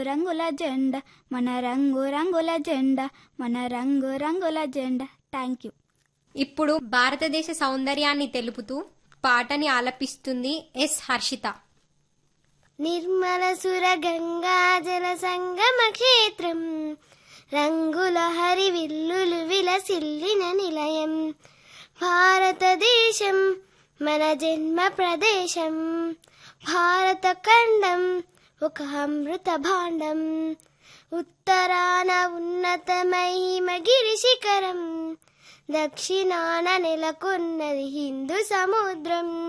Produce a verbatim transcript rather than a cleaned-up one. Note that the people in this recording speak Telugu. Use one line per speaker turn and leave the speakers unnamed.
రంగుల జెండా మన రంగు రంగుల జెండా మన రంగు రంగుల జెండా. Thank you.
ఇప్పుడు భారతదేశ సౌందర్యాన్ని తెలుపుతూ పాటని ఆలపిస్తుంది ఎస్ హర్షిత.
నిర్మల సుర గంగా జల సంగమ క్షేత్రం, రంగుల హరివిల్లులు విలసిల్లిన నిలయం, భారతదేశం మన జన్మ ప్రదేశం, భారత ఖండం ఒక అమృత భాండం, ఉత్తరాన ఉన్నతమైన గిరి శిఖరం, దక్షిణాన నెలకొన్నది హిందూ సముద్రం.